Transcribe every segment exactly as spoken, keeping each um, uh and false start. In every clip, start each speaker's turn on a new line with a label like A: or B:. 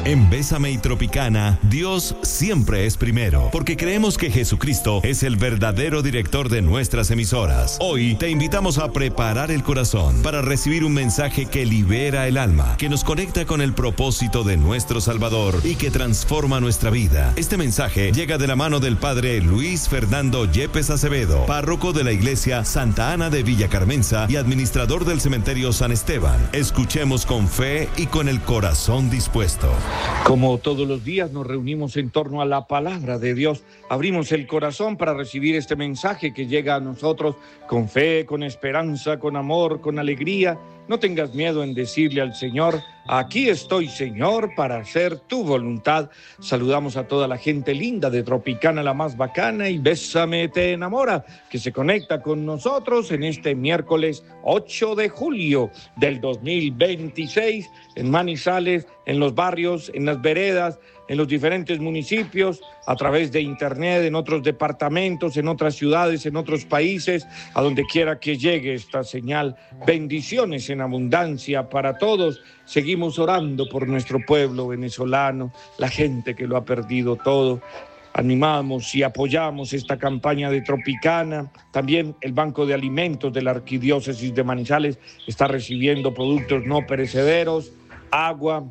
A: En Bésame y Tropicana, Dios siempre es primero, porque creemos que Jesucristo es el verdadero director de nuestras emisoras. Hoy te invitamos a preparar el corazón para recibir un mensaje que libera el alma, que nos conecta con el propósito de nuestro Salvador y que transforma nuestra vida. Este mensaje llega de la mano del Padre Luis Fernando Yepes Acevedo, párroco de la Iglesia Santa Ana de Villa Carmenza y administrador del Cementerio San Esteban. Escuchemos con fe y con el corazón dispuesto.
B: Como todos los días nos reunimos en torno a la palabra de Dios, abrimos el corazón para recibir este mensaje que llega a nosotros con fe, con esperanza, con amor, con alegría. No tengas miedo en decirle al Señor: aquí estoy, Señor, para hacer tu voluntad. Saludamos a toda la gente linda de Tropicana, la más bacana, y Bésame te enamora, que se conecta con nosotros en este miércoles ocho de julio del dos mil veintiséis, en Manizales, en los barrios, en las veredas, en los diferentes municipios, a través de internet, en otros departamentos, en otras ciudades, en otros países, a donde quiera que llegue esta señal. Bendiciones en abundancia para todos. Seguimos orando por nuestro pueblo venezolano, la gente que lo ha perdido todo. Animamos y apoyamos esta campaña de Tropicana. También el Banco de Alimentos de la Arquidiócesis de Manizales está recibiendo productos no perecederos, agua,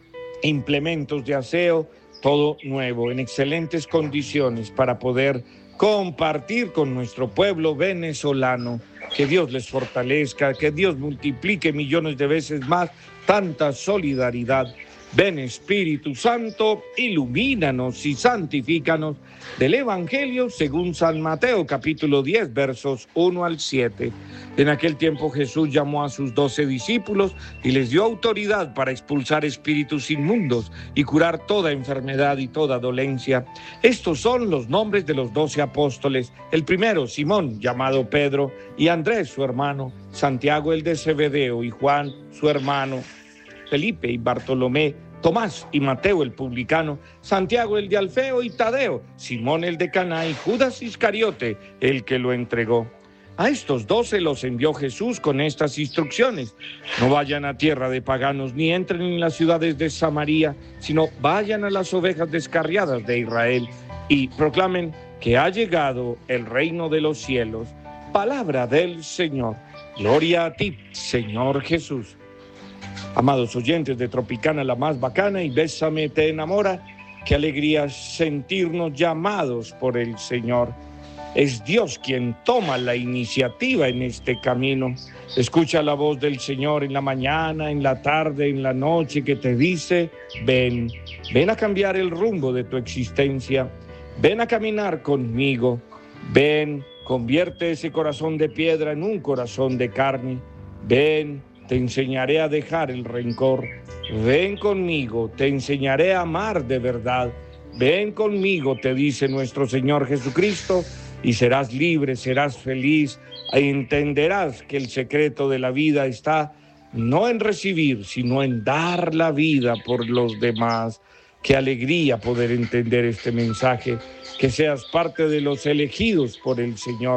B: implementos de aseo, todo nuevo, en excelentes condiciones para poder compartir con nuestro pueblo venezolano. Que Dios les fortalezca, que Dios multiplique millones de veces más tanta solidaridad. Ven, Espíritu Santo, ilumínanos y santifícanos. Del Evangelio según San Mateo, capítulo diez, versos uno al siete. En aquel tiempo Jesús llamó a sus doce discípulos y les dio autoridad para expulsar espíritus inmundos y curar toda enfermedad y toda dolencia. Estos son los nombres de los doce apóstoles. El primero, Simón, llamado Pedro, y Andrés, su hermano, Santiago el de Zebedeo, y Juan, su hermano, Felipe y Bartolomé, Tomás y Mateo el publicano, Santiago el de Alfeo y Tadeo, Simón el de Caná y Judas Iscariote, el que lo entregó. A estos doce los envió Jesús con estas instrucciones: no vayan a tierra de paganos ni entren en las ciudades de Samaria, sino vayan a las ovejas descarriadas de Israel y proclamen que ha llegado el reino de los cielos. Palabra del Señor. Gloria a ti, Señor Jesús. Amados oyentes de Tropicana, la más bacana, y Bésame te enamora, qué alegría sentirnos llamados por el Señor. Es Dios quien toma la iniciativa en este camino. Escucha la voz del Señor en la mañana, en la tarde, en la noche, que te dice: ven, ven a cambiar el rumbo de tu existencia, ven a caminar conmigo, ven, convierte ese corazón de piedra en un corazón de carne, ven, te enseñaré a dejar el rencor. Ven conmigo, te enseñaré a amar de verdad. Ven conmigo, te dice nuestro Señor Jesucristo, y serás libre, serás feliz, e entenderás que el secreto de la vida está no en recibir, sino en dar la vida por los demás. Qué alegría poder entender este mensaje, que seas parte de los elegidos por el Señor.